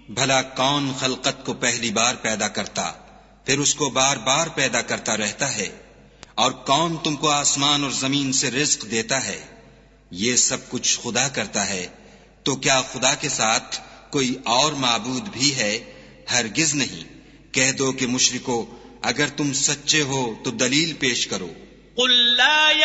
भला कौन खलकत को पहली बार पैदा करता फिर उसको बार बार पैदा करता रहता है, और कौन तुमको आसमान और जमीन से रिज्क देता है? ये सब कुछ खुदा करता है, तो क्या खुदा के साथ कोई और माबूद भी है? हरगिज नहीं। कह दो कि मुशरिको, अगर तुम सच्चे हो तो दलील पेश करो। कुल ला